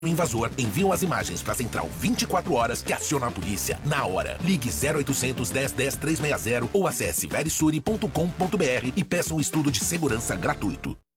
invasor, enviam as imagens para a central 24 horas que aciona a polícia na hora. Ligue 0800 10 10 360 ou acesse verisuri.com.br e peça um estudo de segurança gratuito.